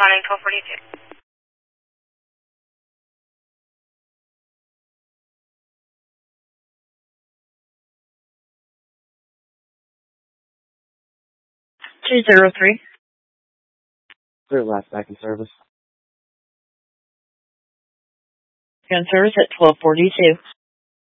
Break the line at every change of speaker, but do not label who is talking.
responding 1242.
$203.
Clear last back in service.
Gun service at 1242.